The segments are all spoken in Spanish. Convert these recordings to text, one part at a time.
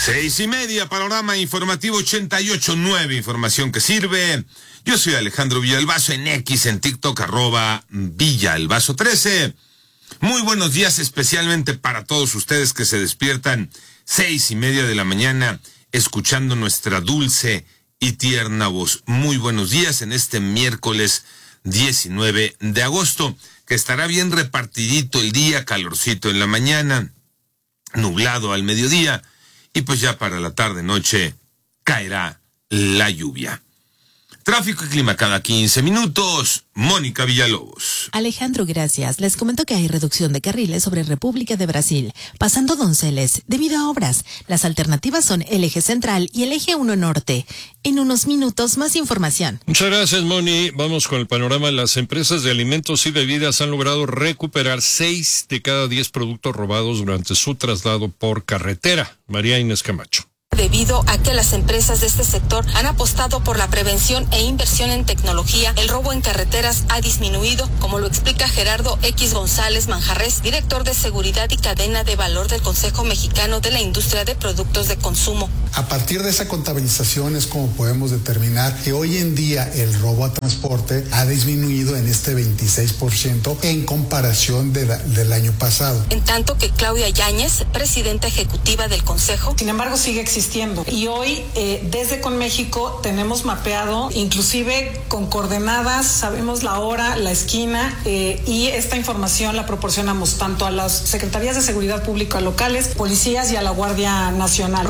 6:30, panorama informativo 88.9, información que sirve. Yo soy Alejandro Villalbazo en X, en TikTok, @Villalbazo13. Muy buenos días, especialmente para todos ustedes que se despiertan 6:30 de la mañana, escuchando nuestra dulce y tierna voz. Muy buenos días en este miércoles 19 de agosto, que estará bien repartidito el día, calorcito en la mañana, nublado al mediodía, y pues ya para la tarde-noche caerá la lluvia. Tráfico y clima cada 15 minutos. Mónica Villalobos. Alejandro, gracias. Les comento que hay reducción de carriles sobre República de Brasil, pasando Donceles, debido a obras. Las alternativas son el eje central y el eje 1 norte. En unos minutos, más información. Muchas gracias, Moni. Vamos con el panorama. Las empresas de alimentos y bebidas han logrado recuperar 6 de cada 10 productos robados durante su traslado por carretera. María Inés Camacho. Debido a que las empresas de este sector han apostado por la prevención e inversión en tecnología, el robo en carreteras ha disminuido, como lo explica Gerardo X. González Manjarres, director de Seguridad y Cadena de Valor del Consejo Mexicano de la Industria de Productos de Consumo. A partir de esa contabilización es como podemos determinar que hoy en día el robo a transporte ha disminuido en este 26% en comparación del año pasado. En tanto que Claudia Yáñez, presidenta ejecutiva del Consejo, sin embargo sigue existiendo. Y hoy, desde Conméxico, tenemos mapeado, inclusive con coordenadas, sabemos la hora, la esquina, y esta información la proporcionamos tanto a las Secretarías de Seguridad Pública locales, policías y a la Guardia Nacional.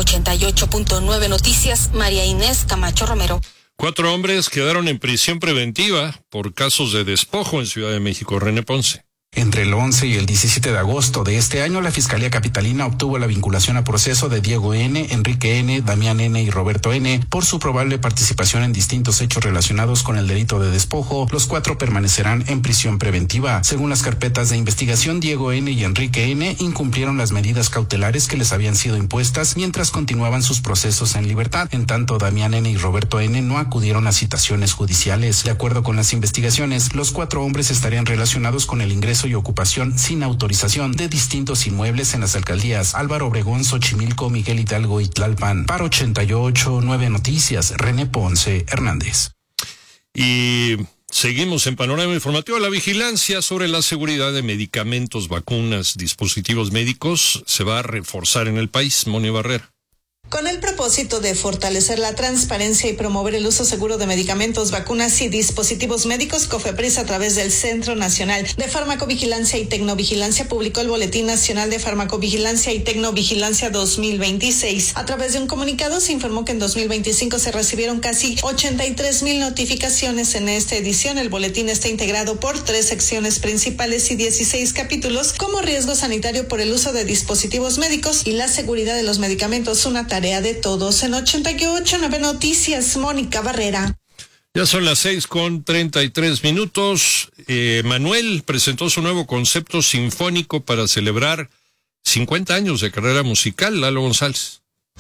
88.9 Noticias, María Inés Camacho Romero. 4 hombres quedaron en prisión preventiva por casos de despojo en Ciudad de México. René Ponce. Entre el 11 y el 17 de agosto de este año, la Fiscalía Capitalina obtuvo la vinculación a proceso de Diego N., Enrique N., Damián N. y Roberto N. por su probable participación en distintos hechos relacionados con el delito de despojo. Los 4 permanecerán en prisión preventiva. Según las carpetas de investigación, Diego N. y Enrique N. incumplieron las medidas cautelares que les habían sido impuestas mientras continuaban sus procesos en libertad. En tanto, Damián N. y Roberto N. no acudieron a citaciones judiciales. De acuerdo con las investigaciones, los 4 hombres estarían relacionados con el ingreso y ocupación sin autorización de distintos inmuebles en las alcaldías Álvaro Obregón, Xochimilco, Miguel Hidalgo y Tlalpan. Para 88.9 Noticias, René Ponce Hernández. Y seguimos en panorama informativo. La vigilancia sobre la seguridad de medicamentos, vacunas, dispositivos médicos se va a reforzar en el país. Moni Barrera. Con el propósito de fortalecer la transparencia y promover el uso seguro de medicamentos, vacunas y dispositivos médicos, COFEPRIS, a través del Centro Nacional de Farmacovigilancia y Tecnovigilancia, publicó el Boletín Nacional de Farmacovigilancia y Tecnovigilancia 2026. A través de un comunicado se informó que en 2025 se recibieron casi 83,000 notificaciones. En esta edición, el boletín está integrado por 3 secciones principales y 16 capítulos, como riesgo sanitario por el uso de dispositivos médicos y la seguridad de los medicamentos, una tarea de todos. En 88.9 Noticias, Mónica Barrera. Ya son las 6:33. Manuel presentó su nuevo concepto sinfónico para celebrar 50 años de carrera musical. Lalo González.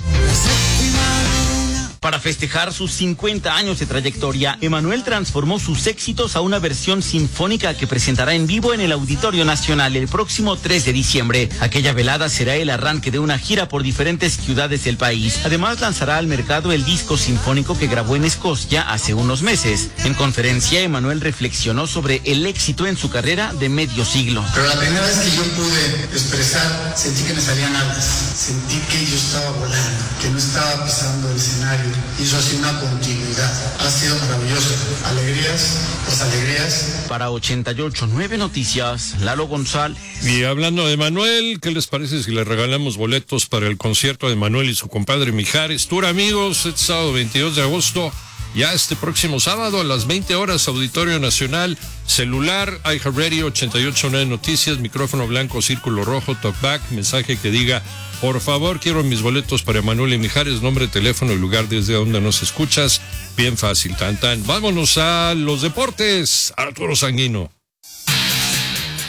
Para festejar sus 50 años de trayectoria, Emanuel transformó sus éxitos a una versión sinfónica que presentará en vivo en el Auditorio Nacional el próximo 3 de diciembre. Aquella velada será el arranque de una gira por diferentes ciudades del país. Además, lanzará al mercado el disco sinfónico que grabó en Escocia hace unos meses. En conferencia, Emanuel reflexionó sobre el éxito en su carrera de medio siglo. Pero la primera vez que yo pude expresar, sentí que me salían alas. Sentí que yo estaba volando, que no estaba pisando el escenario. Hizo así una continuidad. Ha sido maravilloso. Alegrías, pues alegrías. Para 88.9 Noticias, Lalo González. Y hablando de Manuel, ¿qué les parece si le regalamos boletos para el concierto de Manuel y su compadre Mijares? Tour, amigos, este sábado 22 de agosto. Ya este próximo sábado a las 20 horas, Auditorio Nacional, celular, iHeartRadio, 88.9 Noticias, micrófono blanco, círculo rojo, talkback, mensaje que diga: por favor, quiero mis boletos para Manuel y Mijares, nombre, teléfono y lugar desde donde nos escuchas. Bien fácil, tan tan. Vámonos a los deportes. Arturo Sanguino.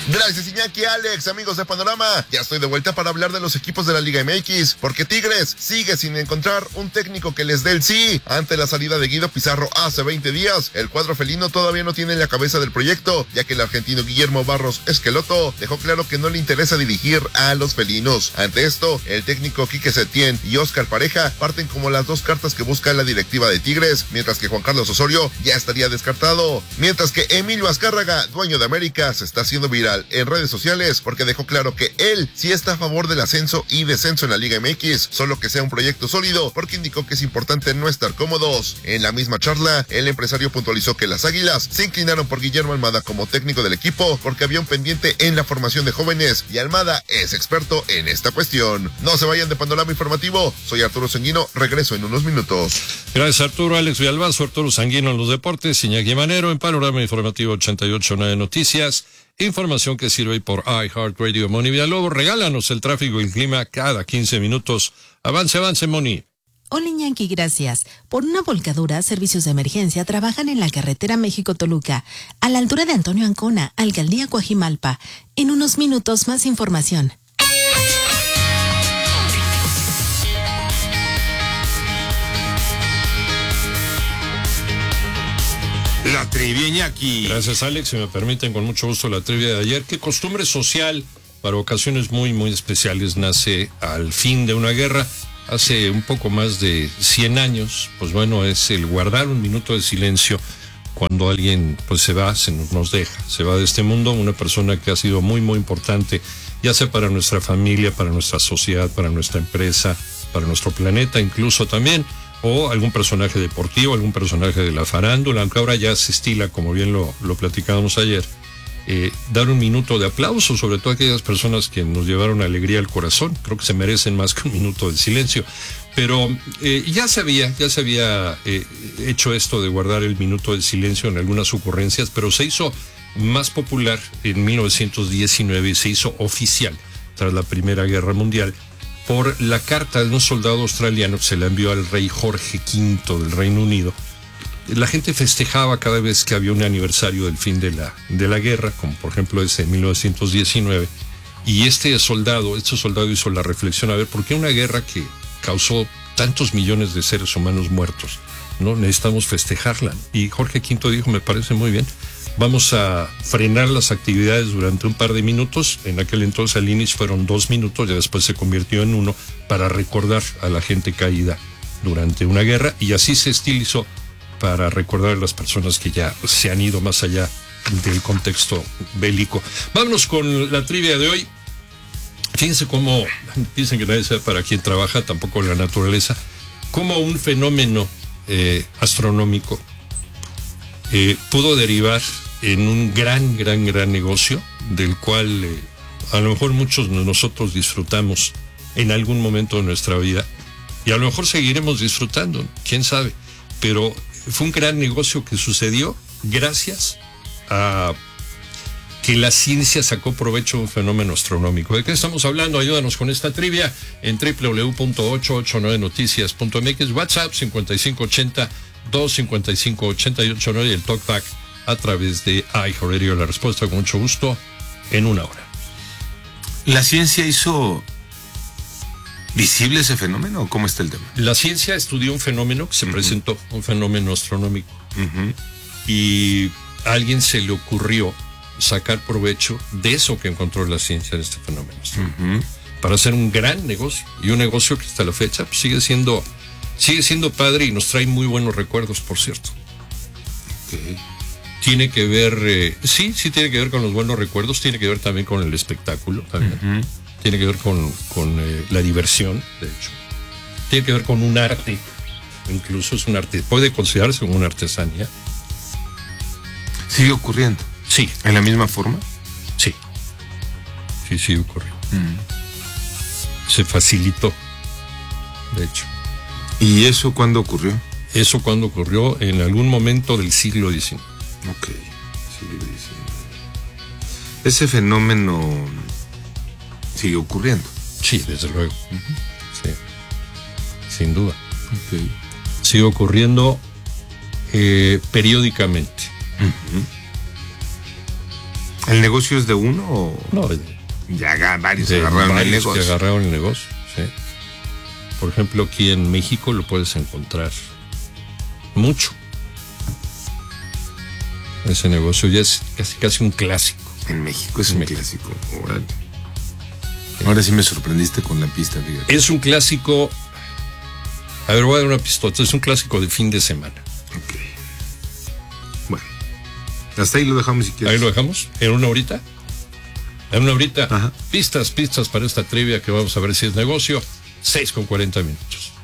Gracias, Iñaki, Alex, amigos de Panorama. Ya estoy de vuelta para hablar de los equipos de la Liga MX, porque Tigres sigue sin encontrar un técnico que les dé el sí. Ante la salida de Guido Pizarro hace 20 días, el cuadro felino todavía no tiene la cabeza del proyecto, ya que el argentino Guillermo Barros Esqueloto dejó claro que no le interesa dirigir a los felinos. Ante esto, el técnico Quique Setién y Óscar Pareja parten como las dos cartas que busca la directiva de Tigres, mientras que Juan Carlos Osorio ya estaría descartado. Mientras que Emilio Azcárraga, dueño de América, se está haciendo viral en redes sociales porque dejó claro que él sí está a favor del ascenso y descenso en la Liga MX, solo que sea un proyecto sólido, porque indicó que es importante no estar cómodos. En la misma charla, el empresario puntualizó que las Águilas se inclinaron por Guillermo Almada como técnico del equipo porque había un pendiente en la formación de jóvenes y Almada es experto en esta cuestión. No se vayan de Panorama Informativo, soy Arturo Sanguino, regreso en unos minutos. Gracias, Arturo. Alex Villalbazo, Arturo Sanguino en los deportes, Iñaki Manero en Panorama Informativo 88.9 Noticias. Información que sirve por iHeartRadio. Moni Villalobos, regálanos el tráfico y el clima cada 15 minutos. Avance, Moni. Hola, Iñaki, gracias. Por una volcadura, servicios de emergencia trabajan en la carretera México-Toluca, a la altura de Antonio Ancona, Alcaldía Coajimalpa. En unos minutos, más información. La trivia, Iñaki. Gracias, Alex. Si me permiten, con mucho gusto la trivia de ayer. ¿Qué costumbre social para ocasiones muy, muy especiales nace al fin de una guerra? Hace un poco más de 100 años, pues bueno, es el guardar un minuto de silencio cuando alguien pues se va, nos deja, se va de este mundo, una persona que ha sido muy, muy importante, ya sea para nuestra familia, para nuestra sociedad, para nuestra empresa, para nuestro planeta incluso también, o algún personaje deportivo, algún personaje de la farándula, aunque ahora ya se estila, como bien lo platicábamos ayer, dar un minuto de aplauso, sobre todo a aquellas personas que nos llevaron alegría al corazón. Creo que se merecen más que un minuto de silencio. Pero ya se había hecho esto de guardar el minuto de silencio en algunas ocurrencias, pero se hizo más popular en 1919 y se hizo oficial tras la Primera Guerra Mundial por la carta de un soldado australiano que se la envió al rey Jorge V del Reino Unido. La gente festejaba cada vez que había un aniversario del fin de la guerra, como por ejemplo ese en 1919, y este soldado hizo la reflexión, a ver, ¿por qué una guerra que causó tantos millones de seres humanos muertos, no necesitamos festejarla? Y Jorge V dijo, me parece muy bien, vamos a frenar las actividades durante un par de minutos. En aquel entonces al inicio fueron 2 minutos, ya después se convirtió en 1, para recordar a la gente caída durante una guerra, y así se estilizó para recordar a las personas que ya se han ido más allá del contexto bélico. Vámonos con la trivia de hoy. Fíjense cómo, dicen que nadie sabe para quién trabaja, tampoco la naturaleza, cómo un fenómeno astronómico pudo derivar en un gran negocio, del cual a lo mejor muchos de nosotros disfrutamos en algún momento de nuestra vida, y a lo mejor seguiremos disfrutando, quién sabe, pero fue un gran negocio que sucedió gracias a que la ciencia sacó provecho de un fenómeno astronómico. ¿De qué estamos hablando? Ayúdanos con esta trivia en www.889noticias.mx, WhatsApp 5580-255-889 y el TalkBack a través de iHeartRadio. La respuesta con mucho gusto en 1 hora. ¿La ciencia hizo visible ese fenómeno? ¿Cómo está el tema? La ciencia estudió un fenómeno que se presentó, un fenómeno astronómico, y a alguien se le ocurrió sacar provecho de eso que encontró la ciencia de este fenómeno para hacer un gran negocio, y un negocio que hasta la fecha pues, sigue siendo padre y nos trae muy buenos recuerdos, por cierto. Okay. Tiene que ver, sí tiene que ver con los buenos recuerdos, tiene que ver también con el espectáculo también. Tiene que ver con la diversión, de hecho. Tiene que ver con un arte, incluso es un arte, puede considerarse como una artesanía. ¿Sigue ocurriendo? Sí. ¿En la misma forma? Sí, sigue ocurriendo. Se facilitó, de hecho. ¿Y eso cuándo ocurrió? Eso cuando ocurrió en algún momento del siglo XIX. Ok, siglo XIX. Ese fenómeno sigue ocurriendo. Sí, desde luego. Sí, sin duda. Okay. Sigue ocurriendo periódicamente. ¿El negocio es de uno o...? No, ya varios agarraron el negocio. Que agarraron el negocio, sí. Por ejemplo, aquí en México lo puedes encontrar mucho. Ese negocio ya es casi un clásico. En México es un clásico. Órale. Ahora sí me sorprendiste con la pista, fíjate. Es un clásico. A ver, voy a dar una pistota. Es un clásico de fin de semana. Ok. Bueno. Hasta ahí lo dejamos si quieres. Ahí lo dejamos. ¿En una horita? En una horita. Ajá. Pistas para esta trivia que vamos a ver si es negocio. 6:40 minutos.